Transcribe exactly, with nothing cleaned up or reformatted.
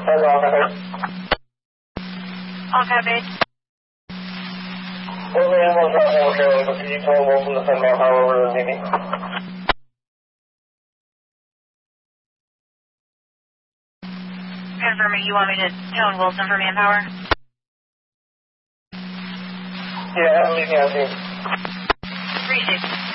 That's all copy. All copy. Well, the animals are more careful, but you told them from the ten mile power over to the Navy. Confirming, you want me to tone Wilson for manpower? Yeah, I'm leaving out here. three six.